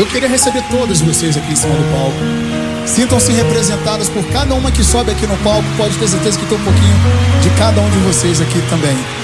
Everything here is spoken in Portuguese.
Eu queria receber todas vocês aqui em cima do palco. Sintam-se representadas por cada uma que sobe aqui no palco. Pode ter certeza que tem um pouquinho de cada um de vocês aqui também.